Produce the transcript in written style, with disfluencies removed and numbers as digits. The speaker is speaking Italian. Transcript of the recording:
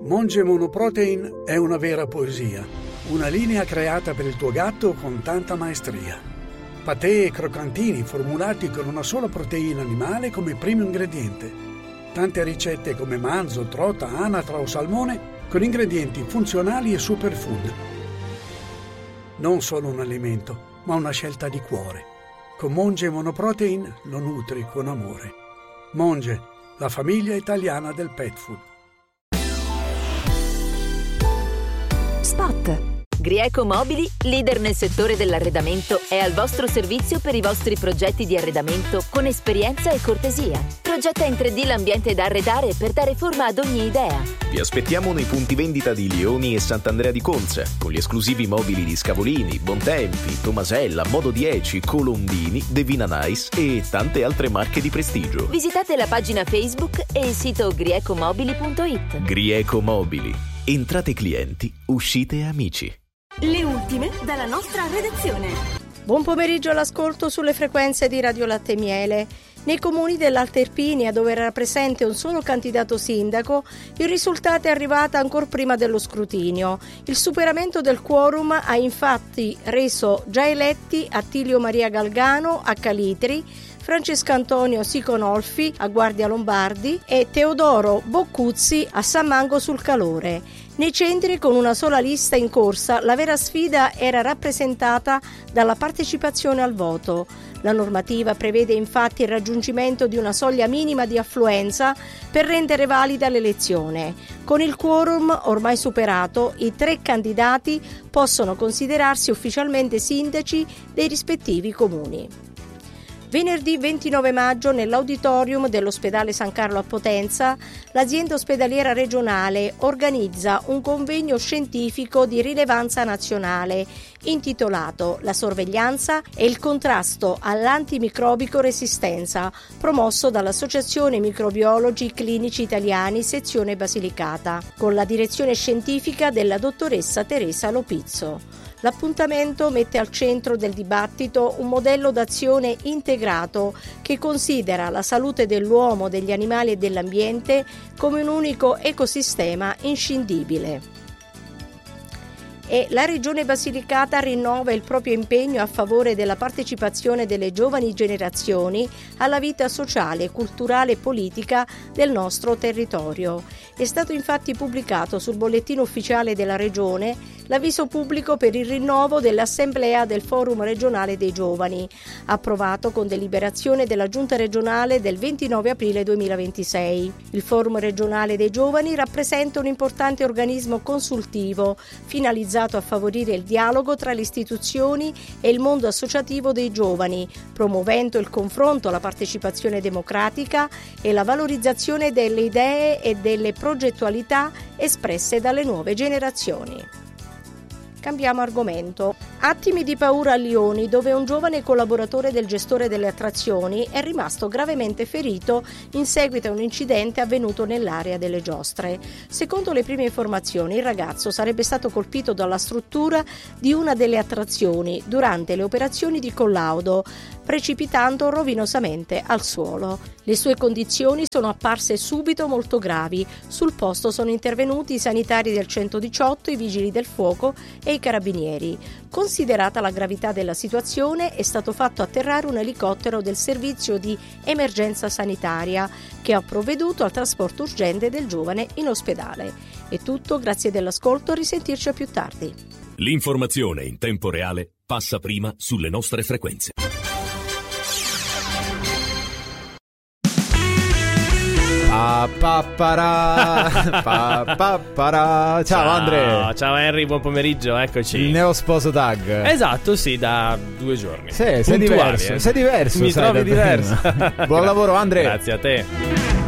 Monge Monoprotein è una vera poesia, una linea creata per il tuo gatto con tanta maestria. Patè e croccantini formulati con una sola proteina animale come primo ingrediente. Tante ricette come manzo, trota, anatra o salmone con ingredienti funzionali e superfood. Non solo un alimento, ma una scelta di cuore. Con Monge Monoprotein lo nutri con amore. Monge, la famiglia italiana del pet food. Spot. Grieco Mobili, leader nel settore dell'arredamento, è al vostro servizio per i vostri progetti di arredamento con esperienza e cortesia. Progetta in 3D l'ambiente da arredare per dare forma ad ogni idea. Vi aspettiamo nei punti vendita di Lioni e Sant'Andrea di Conza, con gli esclusivi mobili di Scavolini, Bontempi, Tomasella, Modo 10, Colombini, Devina Nice e tante altre marche di prestigio. Visitate la pagina Facebook e il sito griecomobili.it. Grieco Mobili. Entrate clienti, uscite amici. Le ultime dalla nostra redazione. Buon pomeriggio all'ascolto sulle frequenze di Radio Latte e Miele. Nei comuni dell'Alta Irpinia, dove era presente un solo candidato sindaco, il risultato è arrivato ancora prima dello scrutinio. Il superamento del quorum ha infatti reso già eletti Attilio Maria Galgano a Calitri, Francesco Antonio Siconolfi a Guardia Lombardi e Teodoro Boccuzzi a San Mango sul Calore. Nei centri, con una sola lista in corsa, la vera sfida era rappresentata dalla partecipazione al voto. La normativa prevede infatti il raggiungimento di una soglia minima di affluenza per rendere valida l'elezione. Con il quorum ormai superato, i 3 candidati possono considerarsi ufficialmente sindaci dei rispettivi comuni. Venerdì 29 maggio nell'auditorium dell'ospedale San Carlo a Potenza, l'azienda ospedaliera regionale organizza un convegno scientifico di rilevanza nazionale intitolato La sorveglianza e il contrasto all'antimicrobico resistenza, promosso dall'Associazione Microbiologi Clinici Italiani sezione Basilicata, con la direzione scientifica della dottoressa Teresa Lopizzo. L'appuntamento mette al centro del dibattito un modello d'azione integrato che considera la salute dell'uomo, degli animali e dell'ambiente come un unico ecosistema inscindibile. E la Regione Basilicata rinnova il proprio impegno a favore della partecipazione delle giovani generazioni alla vita sociale, culturale e politica del nostro territorio. È stato infatti pubblicato sul bollettino ufficiale della Regione l'avviso pubblico per il rinnovo dell'Assemblea del Forum regionale dei giovani, approvato con deliberazione della Giunta regionale del 29 aprile 2026. Il Forum regionale dei giovani rappresenta un importante organismo consultivo finalizzato a favorire il dialogo tra le istituzioni e il mondo associativo dei giovani, promuovendo il confronto, la partecipazione democratica e la valorizzazione delle idee e delle progettualità espresse dalle nuove generazioni. Cambiamo argomento. Attimi di paura a Lioni, dove un giovane collaboratore del gestore delle attrazioni è rimasto gravemente ferito in seguito a un incidente avvenuto nell'area delle giostre. Secondo le prime informazioni, il ragazzo sarebbe stato colpito dalla struttura di una delle attrazioni durante le operazioni di collaudo, precipitando rovinosamente al suolo. Le sue condizioni sono apparse subito molto gravi. Sul posto sono intervenuti i sanitari del 118, i vigili del fuoco e i carabinieri. Considerata la gravità della situazione, è stato fatto atterrare un elicottero del servizio di emergenza sanitaria che ha provveduto al trasporto urgente del giovane in ospedale. È tutto, grazie dell'ascolto, a risentirci a più tardi. L'informazione in tempo reale passa prima sulle nostre frequenze. Ciao Andre. Ciao Henry, buon pomeriggio, eccoci. Il neosposo tag. Esatto, sì, da 2 giorni. Sei diverso. Sei diverso. Mi trovi diverso. Buon lavoro Andre. Grazie a te.